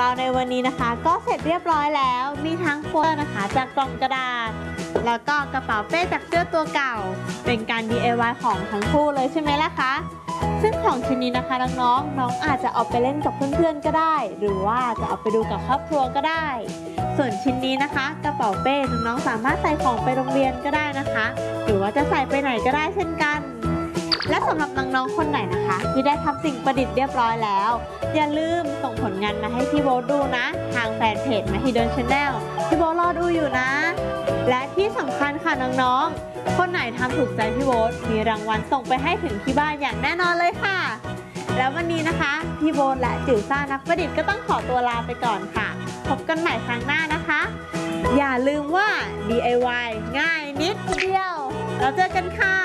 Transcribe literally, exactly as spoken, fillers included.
เราในวันนี้นะคะก็เสร็จเรียบร้อยแล้วมีทั้งโฟลเดอร์นะคะจากกล่องกระดาษแล้วก็กระเป๋าเป้จากเสื้อตัวเก่าเป็นการ ดี ไอ วาย ของทั้งคู่เลยใช่ไหมล่ะคะซึ่งของชิ้นนี้นะคะน้องๆน้องอาจจะเอาไปเล่นกับเพื่อนๆก็ได้หรือว่าจะเอาไปดูกับครอบครัวก็ได้ส่วนชิ้นนี้นะคะกระเป๋าเป้น้องๆสามารถใส่ของไปโรงเรียนก็ได้นะคะหรือว่าจะใส่ไปไหนก็ได้เช่นกันและสำหรับน้องๆคนไหนนะคะที่ได้ทำสิ่งประดิษฐ์เรียบร้อยแล้วอย่าลืมส่งผลงานมาให้พี่โบดูนะทางแฟนเพจ Mahidol Channel พี่โบรอดูอยู่นะและที่สำคัญค่ะน้องๆคนไหนทำถูกใจพี่โบมีรางวัลส่งไปให้ถึงที่บ้านอย่างแน่นอนเลยค่ะแล้ววันนี้นะคะพี่โบและจิ๋วซ่านักประดิษฐ์ก็ต้องขอตัวลาไปก่อนค่ะพบกันใหม่ครั้งหน้านะคะอย่าลืมว่า ดี ไอ วาย ง่ายนิดเดียวเราเจอกันค่ะ